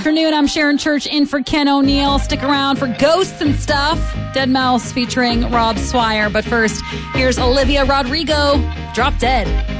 afternoon. I'm Sharon Church in for Ken O'Neill. Stick around for Ghosts and Stuff. Dead Mouse featuring Rob Swire. But first, here's Olivia Rodrigo, Drop Dead.